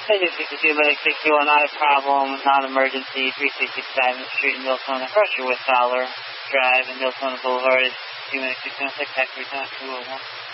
62, medic 61, not a problem, non-emergency, 360 Diamond Street in Miltona. Crusher with Fowler Drive in Miltona Boulevard is 2 minutes, 6 taxi return 201.